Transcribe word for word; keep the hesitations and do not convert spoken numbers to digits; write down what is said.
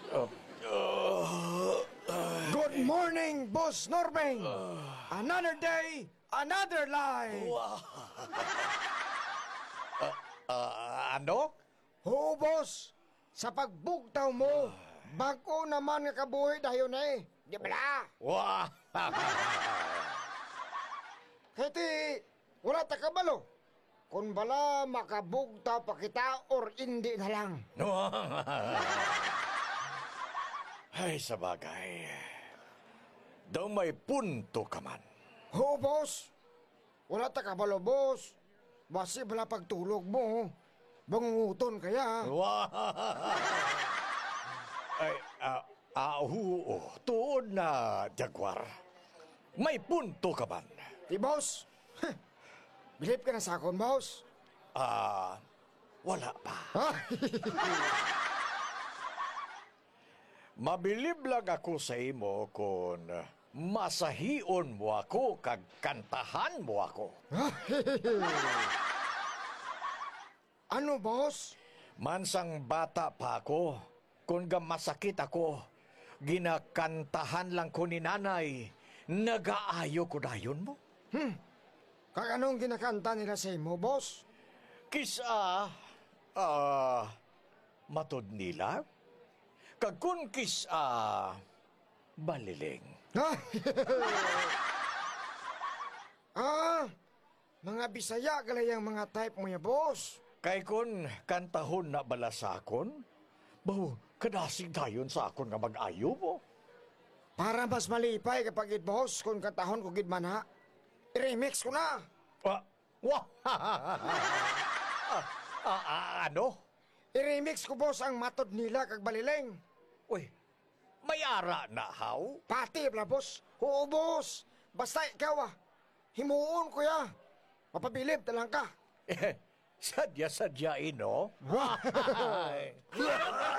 Good morning, Boss Norbeng! Another day, another lie! Ah, ano? Oo, boss. Sa pagbugtaw mo, bago naman nga kabuhi dayon eh. Di ba na? Wah! Kati, wala ta kabalo. Kung bala makabugtaw pa kita or hindi na lang. Ay, sabagay. Daw may punto ka man. Oo, boss. Wala ta kabalo, boss. Basi bala pagtulog mo. Bangunguton kaya. Wah! Ay, ah, ah, oo, tuon na, Jaguar. May punto ka man. Di, boss. Heh, bilip ka na sa akon, boss. Ah, wala pa. Mabilib lang ako sa imo kung masahion mo ako kag kantahan mo ako. Ano, boss? Mansang bata pa ako, kung ga masakit ako, ginakantahan lang ko ni nanay, nagaayo ko dayon mo. Hmm. Kag anong ginakanta nila sa imo, boss? Kisa, ah, matod nila? Kag kun kisa, baliling. Ah, mga Bisaya galayang mga type mo ya, boss. Kay kun kantahon na bala sa akon, bawo, kadasig dayon sa akon nga mag-ayo mo. Para mas malipay kapag it, boss, kung katahon ko gid man ha. I-remix ko na. Ah, wah! ah, ah, ah, ano? I-remix ko, boss, ang matod nila kag baliling. Uy, may ara na, haw? Pati, bla, boss. Oo, boss. Basta ikaw ah. Himuon ko ya. Mapabilib talang ka. Eh, sadya-sadyain, no?